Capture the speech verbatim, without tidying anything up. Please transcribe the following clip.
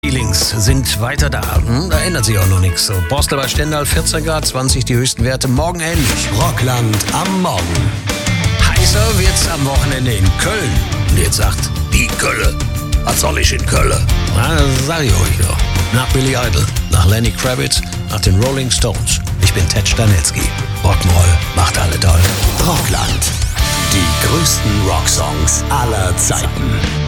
Feelings sind weiter da. Hm, da ändert sich auch noch nichts. So, Borstel bei Stendal vierzehn Grad, zwanzig die höchsten Werte. Morgen ähnlich. Rockland am Morgen. Heißer wird's am Wochenende in Köln. Und jetzt sagt, wie Kölle? Was soll ich in Köln? Na, das sag ich euch doch. Nach Billy Idol, nach Lenny Kravitz, nach den Rolling Stones. Ich bin Ted Stanetzky. Rock'n'Roll macht alle toll. Rockland. Die größten Rocksongs aller Zeiten.